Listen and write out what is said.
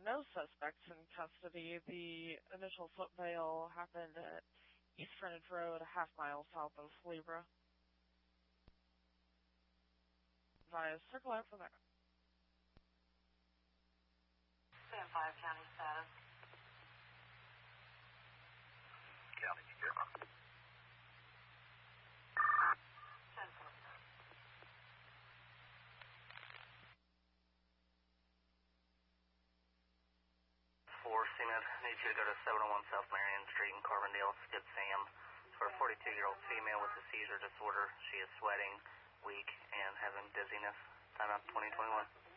no suspects in custody. The initial foot bail happened at East Frontage Road, a half mile south of Libra. Via circle out from there. 5 county status. County secure. 10-4. 4 CMed, need you to go to 701 South Marion Street in Carbondale, skip Sam. For a 42-year-old female with a seizure disorder, she is sweating, weak, and having dizziness. Time out 2021.